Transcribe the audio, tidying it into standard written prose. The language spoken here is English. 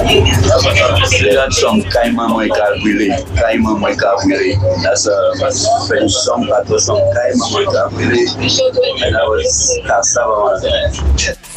That song Kaima Moi Kabili, Kaima Moi Kabili. That's a French song, that was song Kaima Moi Kabili, and that was Cassava.